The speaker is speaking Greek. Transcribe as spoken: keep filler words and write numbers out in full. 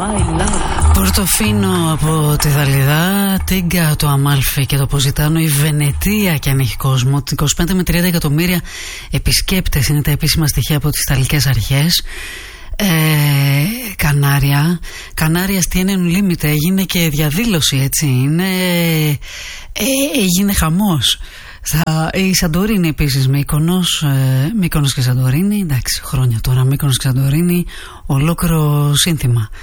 Πορτοφίνο από τη Δαλιδά, Τίγκα το Αμάλφι και το Ποζιτάνο, η Βενετία και αν έχει κόσμο. είκοσι πέντε με τριάντα εκατομμύρια επισκέπτες είναι τα επίσημα στοιχεία από τις Ιταλικές αρχές. Ε, Κανάρια Κανάρια στη Ένεν Limited έγινε και διαδήλωση, έτσι είναι, ε, έγινε χαμός. Στα, η Σαντορίνη επίσης, Μύκονος, ε, Μύκονος και Σαντορίνη, εντάξει, χρόνια τώρα, Μύκονος και Σαντορίνη, ολόκληρο σύνθημα.